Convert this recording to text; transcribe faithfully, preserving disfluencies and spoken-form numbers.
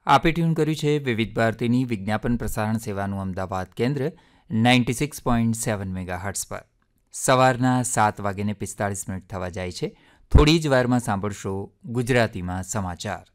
આપે ટ્યુન કર્યું છે વિવિધ ભારતીની વિજ્ઞાપન પ્રસારણ સેવાનું અમદાવાદ કેન્દ્ર ninety six point seven mega hertz પર. સવારના સાત વાગ્યાને પિસ્તાળીસ મિનિટ થવા જાય છે. થોડી જ વારમાં સાંભળશો ગુજરાતીમાં સમાચાર.